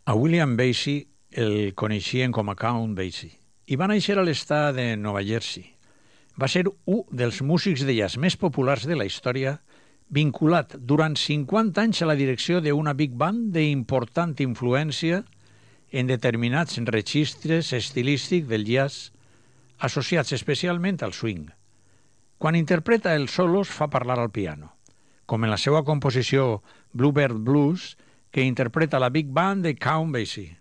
A William Basie el coneixien com a Count Basie i va néixer a l'estat de Nova Jersey. Va ser un dels músics de jazz més populars de la història, vinculat durant 50 anys a la direcció d'una big band d'important influència en determinats registres estilístics del jazz, associats especialment al swing. Quan interpreta els solos fa parlar al piano, com en la seva composició Bluebird Blues, que interpreta la big band de Count Basie.